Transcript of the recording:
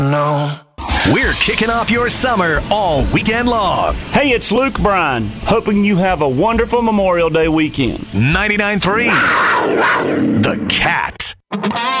No. We're kicking off your summer all weekend long. Hey, it's Luke Bryan, hoping you have a wonderful Memorial Day weekend. 99.3 The Cat.